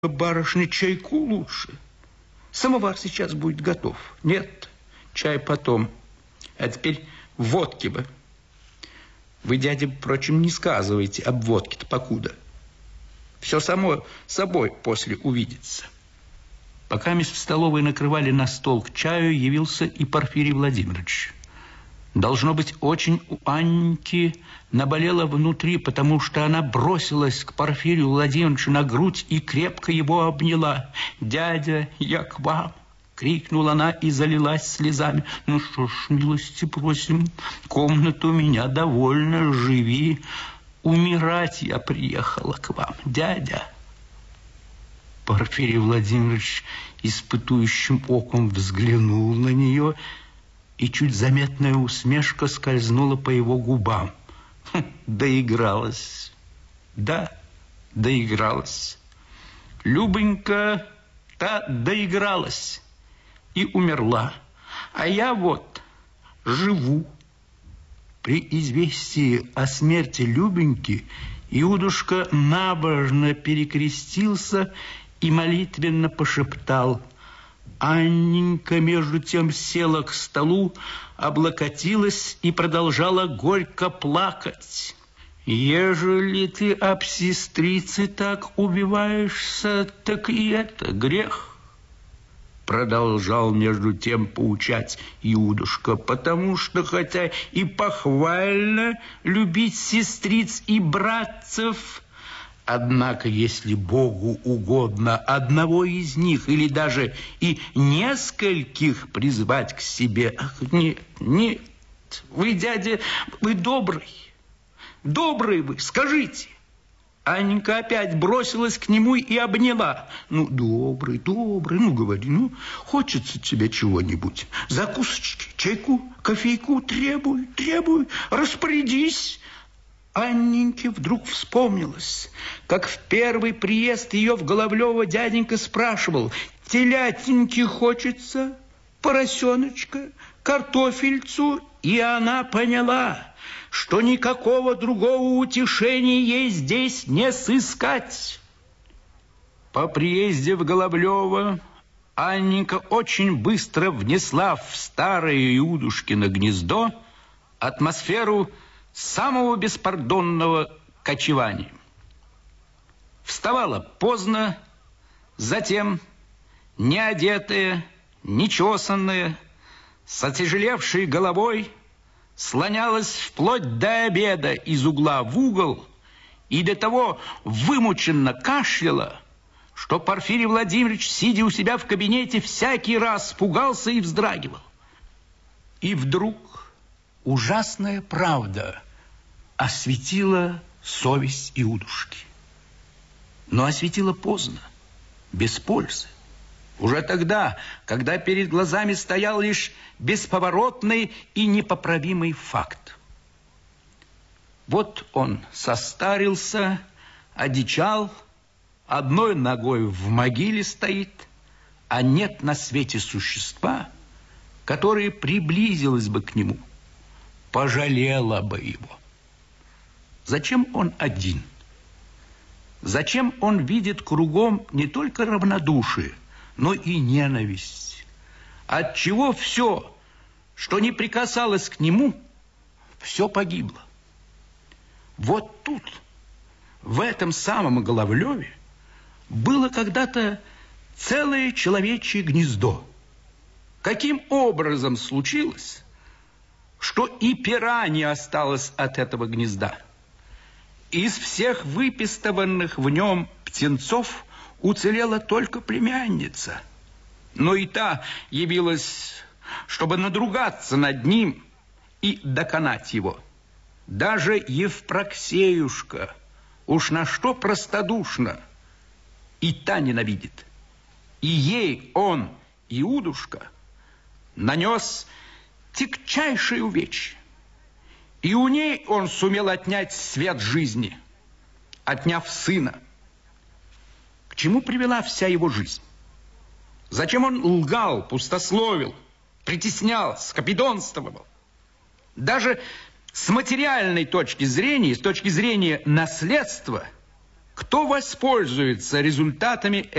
барышня, чайку лучше. Самовар сейчас будет готов. Нет, чай потом. А теперь водки бы. Вы, дядя, впрочем, не сказывайте об водке-то покуда. Все само собой после увидится. Пока в столовой накрывали на стол к чаю, явился и Порфирий Владимирович. Должно быть, очень у Анненьки наболело внутри, потому что она бросилась к Порфирию Владимировичу на грудь и крепко его обняла. «Дядя, я к вам!» — крикнула она и залилась слезами. «Ну что ж, милости просим, комната у меня довольно, живи. Умирать я приехала к вам, дядя». Порфирий Владимирович испытующим оком взглянул на нее, и чуть заметная усмешка скользнула по его губам. Доигралась. Да, доигралась. Любонька-то доигралась и умерла. А я вот живу. При известии о смерти Любеньки Иудушка набожно перекрестился и молитвенно пошептал. Анненька, между тем, села к столу, облокотилась и продолжала горько плакать. «Ежели ты об сестрице так убиваешься, так и это грех», продолжал между тем поучать Иудушка, «потому что хотя и похвально любить сестриц и братцев, однако, если Богу угодно одного из них или даже и нескольких призвать к себе... Ах, нет, нет, вы, дядя, вы добрый, добрый вы, скажите». Анненька опять бросилась к нему и обняла. «Ну, добрый, добрый, ну, говори, ну, хочется тебе чего-нибудь? Закусочки, чайку, кофейку, требуй, требуй, распорядись». Анненьке вдруг вспомнилось, как в первый приезд ее в Головлево дяденька спрашивал: телятинки хочется, поросеночка, картофельцу, и она поняла, что никакого другого утешения ей здесь не сыскать. По приезде в Головлево Анненька очень быстро внесла в старое Иудушкино гнездо атмосферу самого беспардонного кочевания. Вставала поздно, затем, неодетая, нечесанная, с отяжелевшей головой, слонялась вплоть до обеда из угла в угол и до того вымученно кашляла, что Порфирий Владимирович, сидя у себя в кабинете, всякий раз пугался и вздрагивал. И вдруг ужасная правда осветила совесть Иудушки. Но осветила поздно, без пользы. Уже тогда, когда перед глазами стоял лишь бесповоротный и непоправимый факт. Вот он состарился, одичал, одной ногой в могиле стоит, а нет на свете существа, которое приблизилось бы к нему, пожалела бы его. Зачем он один? Зачем он видит кругом не только равнодушие, но и ненависть? Отчего все, что не прикасалось к нему, все погибло? Вот тут, в этом самом Головлеве, было когда-то целое человечье гнездо. Каким образом случилось, что и пера не осталось от этого гнезда? Из всех выпистыванных в нем птенцов уцелела только племянница. Но и та явилась, чтобы надругаться над ним и доконать его. Даже Евпроксеюшка, уж на что простодушна, и та ненавидит. И ей он, Иудушка, нанес тягчайшее увечье. И у ней он сумел отнять свет жизни, отняв сына. К чему привела вся его жизнь? Зачем он лгал, пустословил, притеснял, скопидонствовал? Даже с материальной точки зрения, с точки зрения наследства, Кто воспользуется результатами